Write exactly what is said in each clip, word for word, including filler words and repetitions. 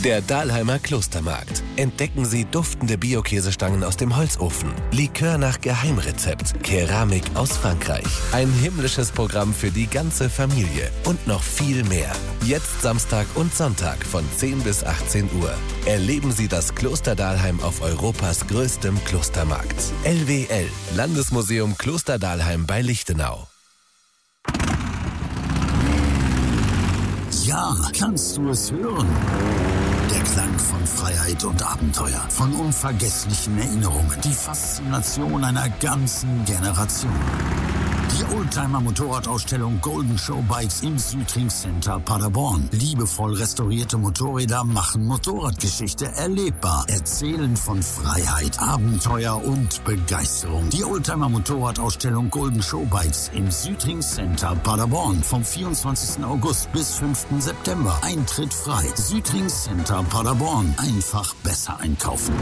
Der Dahlheimer Klostermarkt. Entdecken Sie duftende Bio-Käsestangen aus dem Holzofen, Likör nach Geheimrezept, Keramik aus Frankreich. Ein himmlisches Programm für die ganze Familie und noch viel mehr. Jetzt Samstag und Sonntag von zehn bis achtzehn Uhr. Erleben Sie das Kloster Dahlheim auf Europas größtem Klostermarkt. L W L, Landesmuseum Kloster Dahlheim bei Lichtenau. Ja, kannst du es hören? Der Klang von Freiheit und Abenteuer, von unvergesslichen Erinnerungen, die Faszination einer ganzen Generation. Die Oldtimer-Motorradausstellung Golden Show Bikes im Südring Center Paderborn. Liebevoll restaurierte Motorräder machen Motorradgeschichte erlebbar. Erzählen von Freiheit, Abenteuer und Begeisterung. Die Oldtimer-Motorradausstellung Golden Show Bikes im Südring Center Paderborn. Vom vierundzwanzigsten August bis fünften September. Eintritt frei. Südring Center Paderborn. Einfach besser einkaufen.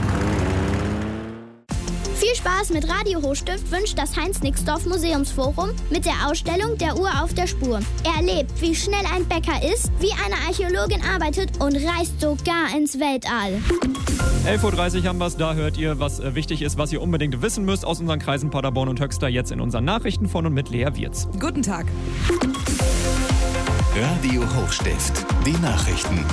Viel Spaß mit Radio Hochstift wünscht das Heinz-Nixdorf Museumsforum mit der Ausstellung Der Uhr auf der Spur. Erlebt, wie schnell ein Bäcker ist, wie eine Archäologin arbeitet und reist sogar ins Weltall. elf Uhr dreißig haben wir es, da hört ihr, was äh, wichtig ist, was ihr unbedingt wissen müsst aus unseren Kreisen Paderborn und Höxter, jetzt in unseren Nachrichten von und mit Lea Wirz. Guten Tag. Radio Hochstift, die Nachrichten.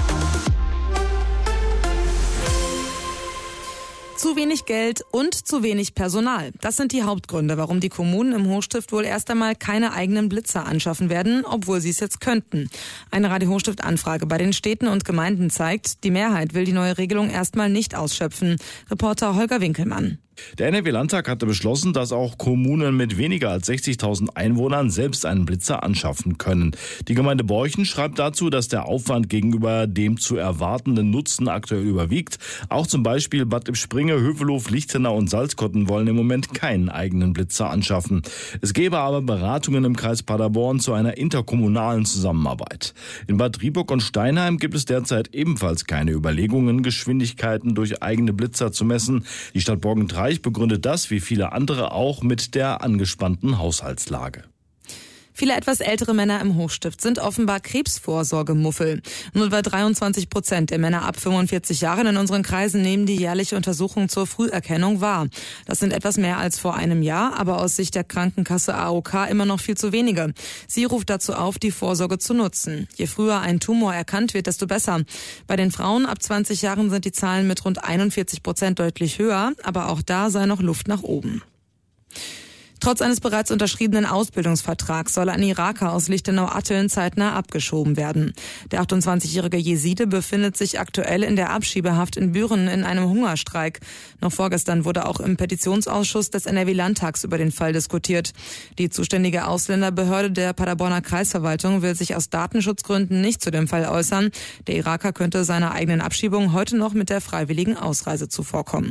Zu wenig Geld und zu wenig Personal. Das sind die Hauptgründe, warum die Kommunen im Hochstift wohl erst einmal keine eigenen Blitzer anschaffen werden, obwohl sie es jetzt könnten. Eine Radio Hochstift-Anfrage bei den Städten und Gemeinden zeigt, die Mehrheit will die neue Regelung erstmal nicht ausschöpfen. Reporter Holger Winkelmann. Der N R W-Landtag hatte beschlossen, dass auch Kommunen mit weniger als sechzigtausend Einwohnern selbst einen Blitzer anschaffen können. Die Gemeinde Borchen schreibt dazu, dass der Aufwand gegenüber dem zu erwartenden Nutzen aktuell überwiegt. Auch zum Beispiel Bad Lippspringe, Hövelhof, Lichtenau und Salzkotten wollen im Moment keinen eigenen Blitzer anschaffen. Es gäbe aber Beratungen im Kreis Paderborn zu einer interkommunalen Zusammenarbeit. In Bad Rieburg und Steinheim gibt es derzeit ebenfalls keine Überlegungen, Geschwindigkeiten durch eigene Blitzer zu messen. Die Stadt Borgentreich begründet das, wie viele andere auch, mit der angespannten Haushaltslage. Viele etwas ältere Männer im Hochstift sind offenbar Krebsvorsorgemuffel. Nur etwa dreiundzwanzig Prozent der Männer ab fünfundvierzig Jahren in unseren Kreisen nehmen die jährliche Untersuchung zur Früherkennung wahr. Das sind etwas mehr als vor einem Jahr, aber aus Sicht der Krankenkasse A O K immer noch viel zu wenige. Sie ruft dazu auf, die Vorsorge zu nutzen. Je früher ein Tumor erkannt wird, desto besser. Bei den Frauen ab zwanzig Jahren sind die Zahlen mit rund einundvierzig Prozent deutlich höher, aber auch da sei noch Luft nach oben. Trotz eines bereits unterschriebenen Ausbildungsvertrags soll ein Iraker aus Lichtenau-Atteln zeitnah abgeschoben werden. Der achtundzwanzigjährige Jeside befindet sich aktuell in der Abschiebehaft in Büren in einem Hungerstreik. Noch vorgestern wurde auch im Petitionsausschuss des N R W-Landtags über den Fall diskutiert. Die zuständige Ausländerbehörde der Paderborner Kreisverwaltung will sich aus Datenschutzgründen nicht zu dem Fall äußern. Der Iraker könnte seiner eigenen Abschiebung heute noch mit der freiwilligen Ausreise zuvorkommen.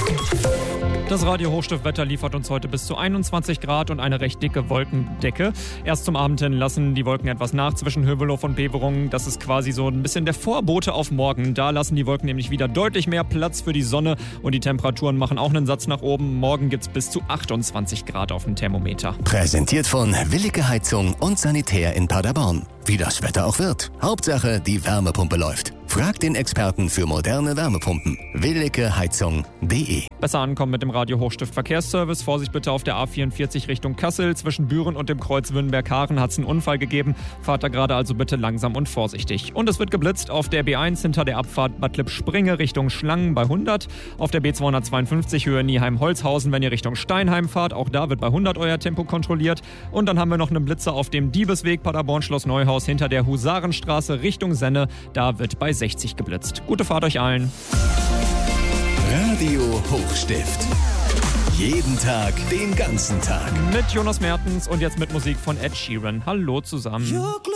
Das Radio Hochstiftwetter liefert uns heute bis zu einundzwanzig Grad und eine recht dicke Wolkendecke. Erst zum Abend hin lassen die Wolken etwas nach zwischen Hövelhof und Beverungen. Das ist quasi so ein bisschen der Vorbote auf morgen. Da lassen die Wolken nämlich wieder deutlich mehr Platz für die Sonne und die Temperaturen machen auch einen Satz nach oben. Morgen gibt's bis zu achtundzwanzig Grad auf dem Thermometer. Präsentiert von Willige Heizung und Sanitär in Paderborn. Wie das Wetter auch wird. Hauptsache, die Wärmepumpe läuft. Fragt den Experten für moderne Wärmepumpen. willige heizung punkt de. Besser ankommen mit dem Radio Hochstift Verkehrsservice. Vorsicht bitte auf der A vierundvierzig Richtung Kassel. Zwischen Büren und dem Kreuz Wünnenberg-Haaren hat es einen Unfall gegeben. Fahrt da gerade also bitte langsam und vorsichtig. Und es wird geblitzt auf der B eins hinter der Abfahrt Bad Lippspringe Richtung Schlangen bei hundert. Auf der B zweihundertzweiundfünfzig Höhe Nieheim-Holzhausen, wenn ihr Richtung Steinheim fahrt. Auch da wird bei hundert euer Tempo kontrolliert. Und dann haben wir noch einen Blitzer auf dem Diebesweg Paderborn-Schloss Neuhaus hinter der Husarenstraße Richtung Senne. Da wird bei sechzig geblitzt. Gute Fahrt euch allen. Radio Hochstift. Jeden Tag, den ganzen Tag. Mit Jonas Mertens und jetzt mit Musik von Ed Sheeran. Hallo zusammen.